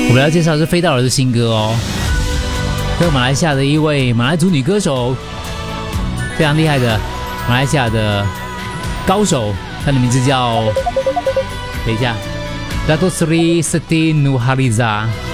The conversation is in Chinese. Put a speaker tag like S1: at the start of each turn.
S1: 我们要介绍的是飞道尔的新歌哦，跟马来西亚的一位马来族女歌手，非常厉害的马来西亚的高手，她的名字叫，等一下，Dato Sri Siti Nurhaliza。